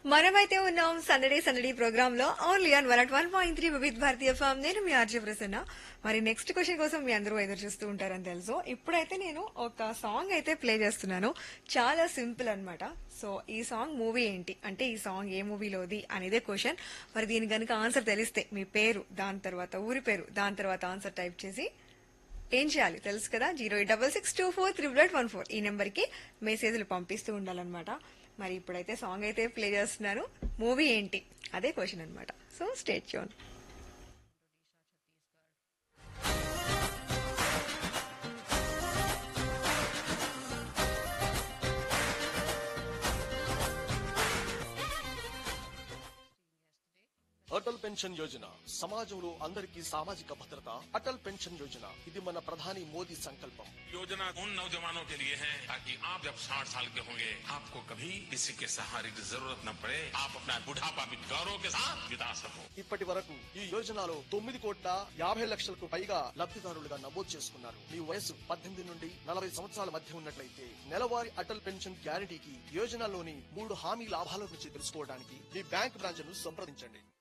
మనమైతే ఉన్నాం సందడి సందడి ప్రోగ్రామ్ లో ఓన్లీ ఆన్ 101.3 వివిధ భారతీయ ఫామ్. నేను మీ ఆర్జే ప్రసన్న. మరి నెక్స్ట్ క్వశ్చన్ కోసం మీ అందరూ ఎదురు చూస్తూ ఉంటారని తెలుసు. ఇప్పుడైతే నేను ఒక సాంగ్ అయితే ప్లే చేస్తున్నాను. చాలా సింపుల్ అన్నమాట. సో ఈ సాంగ్ మూవీ ఏంటి అంటే ఈ సాంగ్ ఏ మూవీలోది అనేదే క్వశ్చన్. మరి దీని గనుక ఆన్సర్ తెలిస్తే మీ పేరు, దాని తర్వాత ఊరి పేరు, దాని తర్వాత ఆన్సర్ టైప్ చేసి ఏం చేయాలి తెలుసు కదా, 08662438814 ఈ నెంబర్ కి మెసేజ్లు పంపిస్తూ ఉండాలన్నమాట. మరి ఇప్పుడైతే సాంగ్ అయితే ప్లే చేస్తున్నాను. మూవీ ఏంటి అదే క్వశ్చన్ అన్నమాట. So state tune. Atal pension Yojana సమాజంలో అందరికీ సామాజిక భద్రత. అటల్ పెన్షన్ యోజన ఇది మన ప్రధాని మోదీ సంకల్పం. योजना उन नौजवानों के लिए है ताकि आप जब 60 साल के होंगे आपको कभी किसी के सहारे की जरूरत न पड़े, आप अपना बुढ़ापा भी गौरव के साथ बिता सको. ఇప్పటి వరకు ఈ యోజనలో 9,50,00,000కు పైగా లబ్ధిదారులుగా నమోదు చేసుకున్నారు. మీ వయసు 18 నుండి 40 సంవత్సరాల మధ్య ఉన్నట్లయితే నెలవారీ అటల్ పెన్షన్ గ్యారంటీకి యోజనలోని 3 హామీ లాభాల గురించి తెలుసుకోవడానికి మీ బ్యాంక్ బ్రాంచ్ను సంప్రదించండి.